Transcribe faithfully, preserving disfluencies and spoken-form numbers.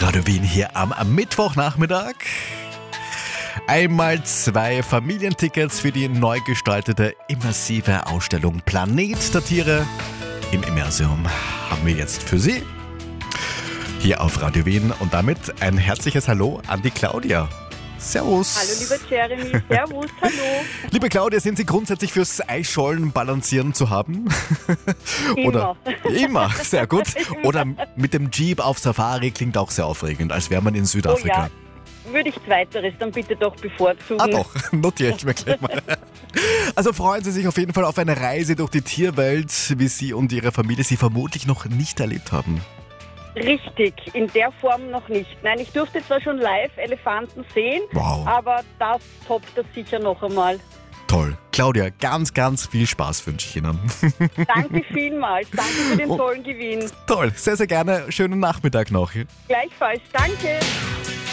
Radio Wien hier am, am Mittwochnachmittag. Einmal zwei Familientickets für die neu gestaltete immersive Ausstellung Planet der Tiere im Immersium haben wir jetzt für Sie hier auf Radio Wien. Und damit ein herzliches Hallo an die Claudia. Servus. Hallo lieber Jeremy, servus, hallo. Liebe Claudia, sind Sie grundsätzlich fürs Eisschollen balancieren zu haben? Immer. Oder immer, sehr gut. Oder mit dem Jeep auf Safari klingt auch sehr aufregend, als wäre man in Südafrika. Oh ja, würde ich Zweiteres dann bitte doch bevorzugen. Ah doch, notiere ich mir gleich mal. Also freuen Sie sich auf jeden Fall auf eine Reise durch die Tierwelt, wie Sie und Ihre Familie sie vermutlich noch nicht erlebt haben. Richtig, in der Form noch nicht. Nein, ich durfte zwar schon live Elefanten sehen, Wow. aber das toppt das sicher noch einmal. Toll. Claudia, ganz, ganz viel Spaß wünsche ich Ihnen. Danke vielmals, danke für den Oh. tollen Gewinn. Toll, sehr, sehr gerne. Schönen Nachmittag noch. Gleichfalls, danke.